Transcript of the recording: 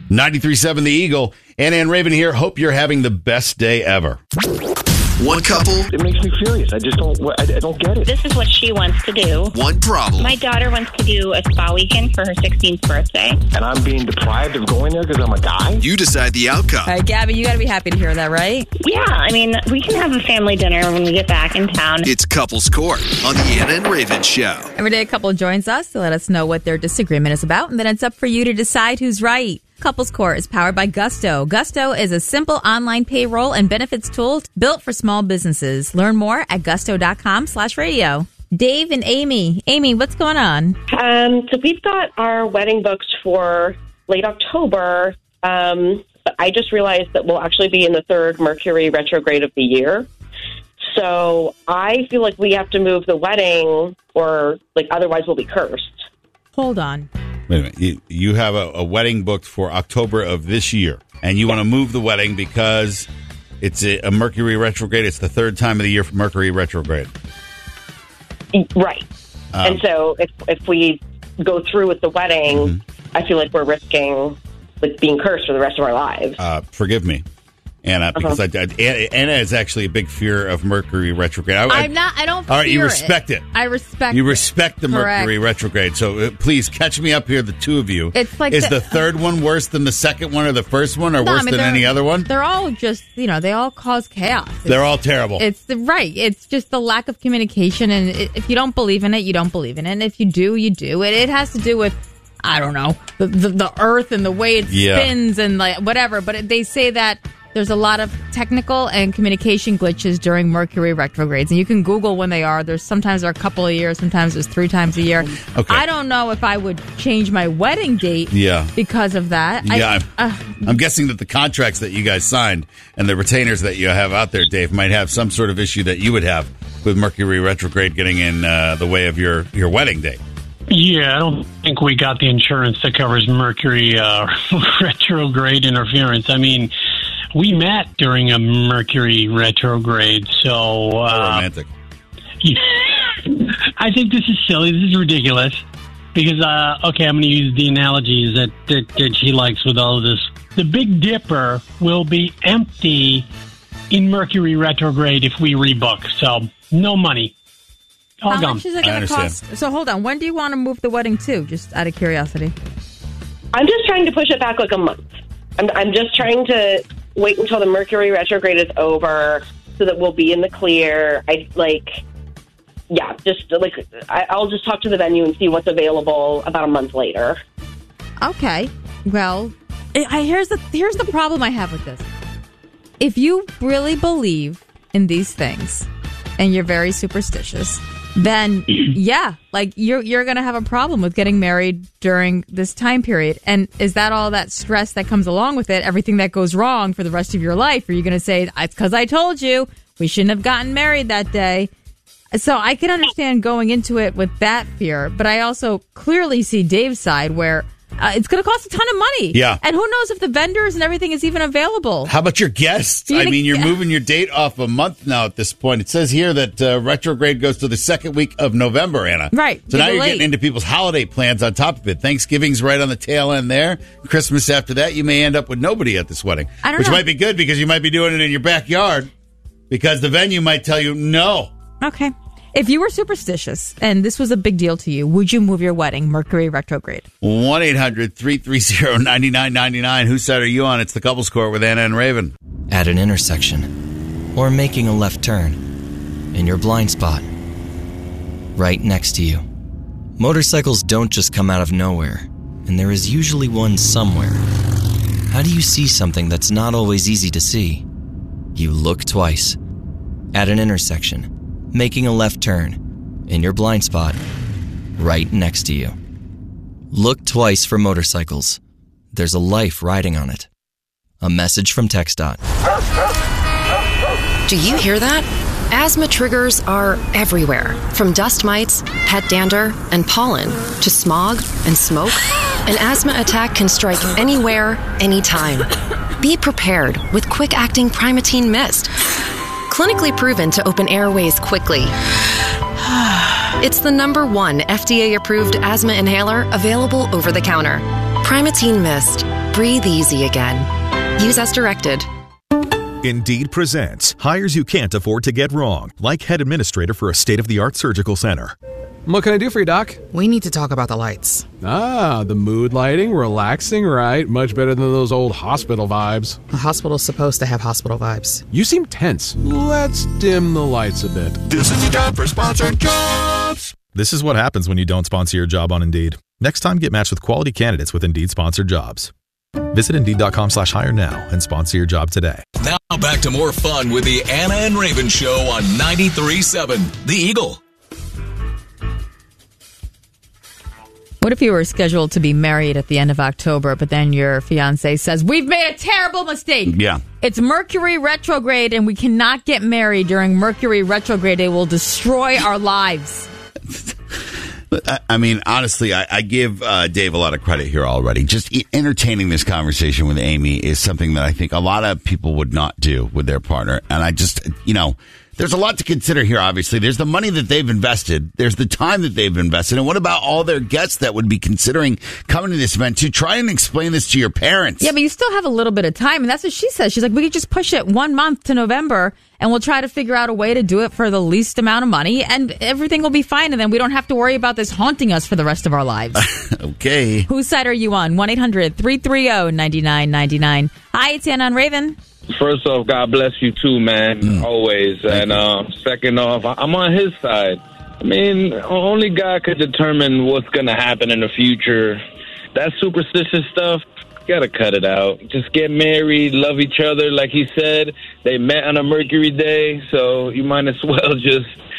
93.7 The Eagle. Anna and Raven here. Hope you're having the best day ever. One couple. It makes me furious. I don't get it. This is what she wants to do. One problem. My daughter wants to do a spa weekend for her 16th birthday. And I'm being deprived of going there because I'm a guy? You decide the outcome. All right, Gabby, you got to be happy to hear that, right? Yeah, I mean, we can have a family dinner when we get back in town. It's Couples Court on the Anna and Raven Show. Every day a couple joins us to let us know what their disagreement is about, and then it's up for you to decide who's right. Couples Court is powered by Gusto. Gusto is a simple online payroll and benefits tool built for small businesses. Learn more at gusto.com/radio. Dave and Amy. Amy, what's going on? So we've got our wedding booked for late October. But I just realized that we'll actually be in the third Mercury retrograde of the year. So I feel like we have to move the wedding or otherwise we'll be cursed. Hold on. Wait a minute. You have a wedding booked for October of this year, and you want to move the wedding because it's a Mercury retrograde. It's the third time of the year for Mercury retrograde. Right. And so if we go through with the wedding, I feel like we're risking being cursed for the rest of our lives. Forgive me, Anna, because Anna is actually a big fear of Mercury retrograde. I'm not. I don't. All right, fear you respect it. I respect. You respect the Correct. Mercury retrograde. So please catch me up here, the two of you. It's like is the third one worse than the second one, or the first one, or No, worse I mean, than any other one? They're all just, they all cause chaos. They're all terrible. It's right. It's just the lack of communication, and if you don't believe in it, you don't believe in it. And if you do, you do. It has to do with, I don't know, the Earth and the way it spins and whatever. But they say that there's a lot of technical and communication glitches during Mercury retrogrades, and you can Google when they are. Sometimes they're a couple of years, sometimes it's 3 times a year. Okay. I don't know if I would change my wedding date because of that. Yeah, I'm guessing that the contracts that you guys signed and the retainers that you have out there, Dave, might have some sort of issue that you would have with Mercury retrograde getting in the way of your wedding date. Yeah, I don't think we got the insurance that covers Mercury retrograde interference. I mean, we met during a Mercury retrograde, so... romantic. I think this is silly. This is ridiculous. Because, I'm going to use the analogies that she likes with all of this. The Big Dipper will be empty in Mercury retrograde if we rebook, so no money. How much is it going to cost? So hold on. When do you want to move the wedding to? Just out of curiosity. I'm just trying to push it back a month. I'm just trying to wait until the Mercury retrograde is over so that we'll be in the clear. I'll just talk to the venue and see what's available about a month later. Okay. Well, here's the problem I have with this. If you really believe in these things and you're very superstitious, then you're going to have a problem with getting married during this time period. And is that all that stress that comes along with it, everything that goes wrong for the rest of your life? Are you going to say, it's because I told you we shouldn't have gotten married that day? So I can understand going into it with that fear, but I also clearly see Dave's side where it's going to cost a ton of money. Yeah. And who knows if the vendors and everything is even available. How about your guests? You're moving your date off a month now at this point. It says here that retrograde goes to the second week of November, Anna. Right. So now you're getting into people's holiday plans on top of it. Thanksgiving's right on the tail end there. Christmas after that, you may end up with nobody at this wedding. Which might be good because you might be doing it in your backyard because the venue might tell you no. Okay. If you were superstitious and this was a big deal to you, would you move your wedding Mercury retrograde? 1-800-330-9999. Whose side are you on? It's the Couples Court with Anna and Raven. At an intersection, or making a left turn, in your blind spot, right next to you. Motorcycles don't just come out of nowhere, and there is usually one somewhere. How do you see something that's not always easy to see? You look twice. At an intersection, making a left turn, in your blind spot, right next to you. Look twice for motorcycles. There's a life riding on it. A message from TxDOT. Do you hear that? Asthma triggers are everywhere, from dust mites, pet dander, and pollen, to smog and smoke. An asthma attack can strike anywhere, anytime. Be prepared with quick-acting Primatene Mist. Clinically proven to open airways quickly. It's the #1 FDA-approved asthma inhaler available over the counter. Primatene Mist. Breathe easy again. Use as directed. Indeed presents hires you can't afford to get wrong, like head administrator for a state-of-the-art surgical center. What can I do for you, Doc? We need to talk about the lights. Ah, the mood lighting, relaxing, right? Much better than those old hospital vibes. A hospital's supposed to have hospital vibes. You seem tense. Let's dim the lights a bit. This is your time for sponsored jobs. This is what happens when you don't sponsor your job on Indeed. Next time, get matched with quality candidates with Indeed sponsored jobs. Visit Indeed.com/hire now and sponsor your job today. Now back to more fun with the Anna and Raven Show on 93.7 The Eagle. What if you were scheduled to be married at the end of October, but then your fiance says, we've made a terrible mistake. Yeah. It's Mercury retrograde and we cannot get married during Mercury retrograde. It will destroy our lives. I mean, honestly, I give Dave a lot of credit here already. Just entertaining this conversation with Amy is something that I think a lot of people would not do with their partner. And I just, there's a lot to consider here, obviously. There's the money that they've invested. There's the time that they've invested. And what about all their guests that would be considering coming to this event? To try and explain this to your parents. Yeah, but you still have a little bit of time. And that's what she says. She's like, we could just push it 1 month to November and we'll try to figure out a way to do it for the least amount of money and everything will be fine. And then we don't have to worry about this haunting us for the rest of our lives. Okay. Whose side are you on? 1-800-330-9999. Hi, it's Anna and Raven. First off, God bless you too, man, always. And second off, I'm on his side. I mean, only God could determine what's going to happen in the future. That superstitious stuff, got to cut it out. Just get married, love each other. Like he said, they met on a Mercury day, so you might as well just